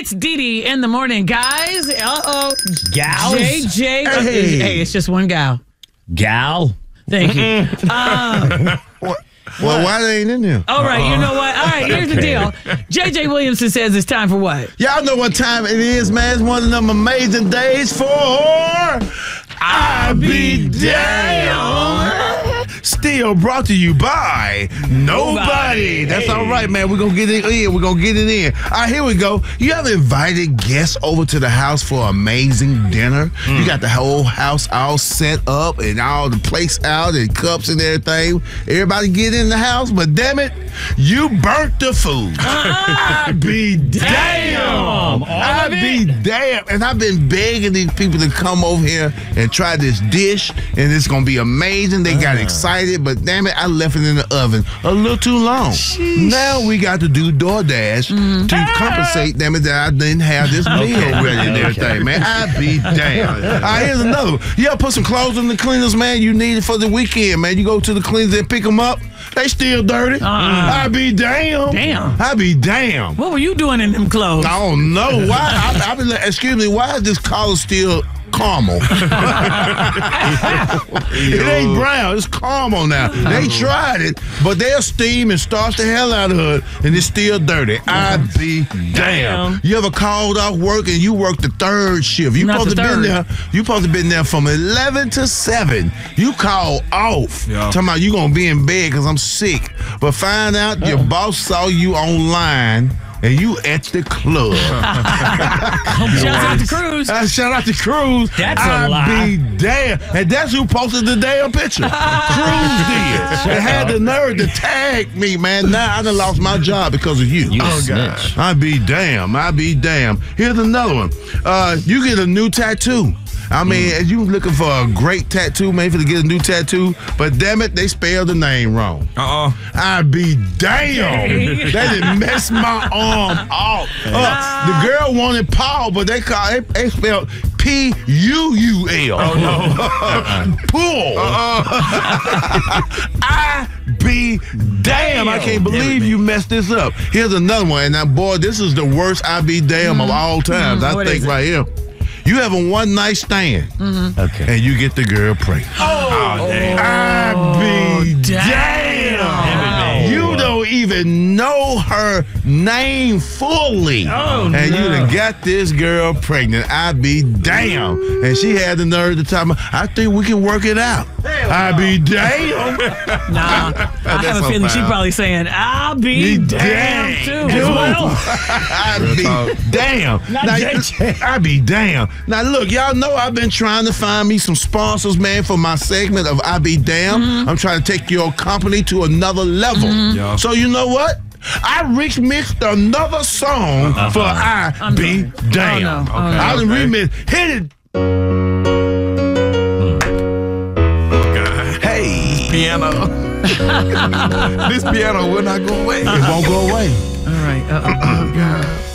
It's Dee Dee in the morning, guys. Gals? JJ. Hey, it's just one gal. Gal? Thank you. Well, why they ain't in there? All right, you know what? All right, here's the deal. JJ Williamson says it's time for what? Y'all know what time it is, man. It's one of them amazing days for I Be Damn. Still brought to you by Nobody. That's all right, man. We're going to get it in. We're going to get it in. All right, here we go. You have invited guests over to the house for amazing dinner. You got the whole house all set up and all the plates out and cups and everything. Everybody get in the house, but damn it, you burnt the food. I be damn. I be damn. And I've been begging these people to come over here and try this dish, and it's going to be amazing. They got excited, but damn it, I left it in the oven a little too long. Sheesh. Now we got to do DoorDash to compensate, damn it, that I didn't have this meal ready and everything, man. I be damn. All right, here's another one. You ever put some clothes in the cleaners, man? You need it for the weekend, man. You go to the cleaners and pick them up. They still dirty. I be damn. Damn. I be damn. What were you doing in them clothes? I don't know why. I be like, excuse me, why is this collar still caramel? It ain't brown, it's caramel now. They tried it, but they'll steam and starch the hell out of it, and it's still dirty. I be damn. You ever called off work and you work the third shift? You supposed to been there from 11 to 7. You call off. Talking about you gonna be in bed because I'm sick. But find out your boss saw you online and you at the club. Shout out to Cruz. Shout out to Cruz. That's a lie. I be damn. And that's who posted the damn picture. Cruz did. They had the nerve to tag me, man. Now I done lost my job because of you. You snitch. I be damn. I be damn. Here's another one. You get a new tattoo. I mean, you looking for a great tattoo, man, to get a new tattoo, but damn it, they spelled the name wrong. I be damn. They done messed my arm off. The girl wanted Paul, but they spelled P-U-U-L. Oh, no. Pull. I be damn. I can't believe you messed this up. Here's another one, and now, boy, this is the worst I be damn of all times. I think right here. You have a one night stand, okay, and you get the girl pregnant. Damn. I be damn. You don't even know her name fully, and you done got this girl pregnant. I be damn. And she had the nerve to tell me, I think we can work it out. I be damn. Nah, I have a feeling she's probably saying, I'll be damn too. As well. I be damn. Now, I be damn. Now, look, y'all know I've been trying to find me some sponsors, man, for my segment of I Be Damn. I'm trying to take your company to another level. So you know what? I remixed another song for I Be Damn. I done remixed. Hit it. Hey. Piano. This piano will not go away. It won't go away. All right.